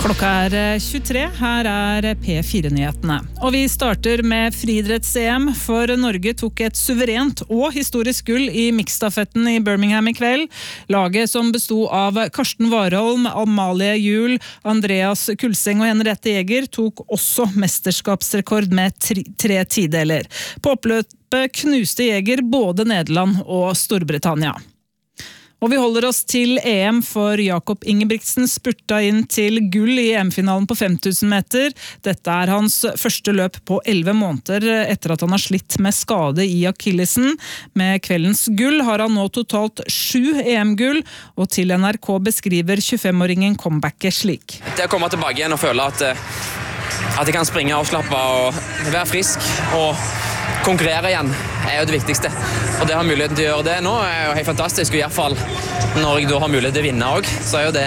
Klokka 23, her P4-nyhetene. Og vi starter med friidretts-EM, for Norge tok et suverent og historisk gull i miksstafetten i Birmingham i kveld. Laget som bestod av Karsten Warholm, Amalie Juel, Andreas Kulseng og Henriette Jäger tok også mesterskapsrekord med 3 tideler. På oppløpet knuste Jäger både Nederland og Storbritannia. Og vi holder oss til EM, for Jakob Ingebrigtsen spurta inn til gull i EM-finalen på 5000 meter. Dette hans første løp på 11 måneder etter at han har slitt med skade i akillesen. Med kveldens gull har han nå totalt 7 EM-gull, og til NRK beskriver 25-åringen comebacket slik. Det å komme tilbake igjen og føle at jeg kan springe avslappet og være frisk og konkurrere igjen jo det viktigste. Og det å ha muligheten til å gjøre det nå jo helt fantastisk, og i hvert fall når jeg da har mulighet til å vinne også, så jo det,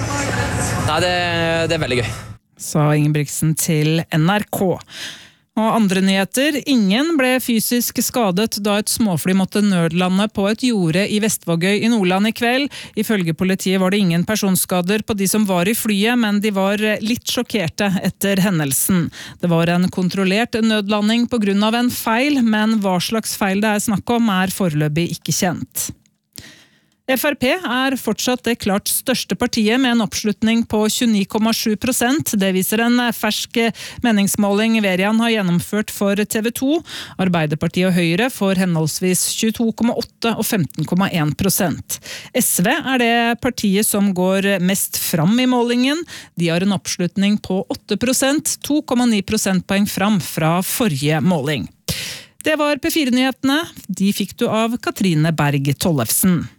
det veldig gøy. Sa Ingebrigtsen til NRK. Og andre nyheter. Ingen ble fysisk skadet da et småfly måtte nødlande på et jorde i Vestvågøy i Nordland i kveld. Ifølge politiet var det ingen personskader på de som var i flyet, men de var litt sjokkerte etter hendelsen. Det var en kontrollert nødlanding på grunn av en feil, men hva slags feil det snakk om foreløpig ikke kjent. FrP fortsatt det klart største partiet med en oppslutning på 29,7%. Det viser en fersk meningsmåling Verian har gjennomført for TV 2. Arbeiderpartiet og Høyre får henholdsvis 22,8% og 15,1%. SV det partiet som går mest fram i målingen. De har en oppslutning på 8%, 2,9 prosentpoeng fram fra forrige måling. Det var P4-nyhetene. De fikk du av Katrine Berg Tollefsen.